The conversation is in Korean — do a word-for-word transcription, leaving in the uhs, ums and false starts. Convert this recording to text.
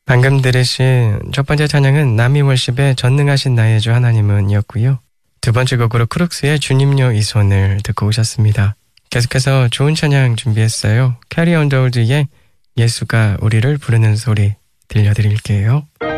방금 들으신 첫 번째 찬양은 나미월십의 전능하신 나의 주 하나님은 이었고요. 두 번째 곡으로 크룩스의 주님요 이 손을 듣고 오셨습니다. 계속해서 좋은 찬양 준비했어요. 캐리 언더우드의 예수가 우리를 부르는 소리 들려드릴게요.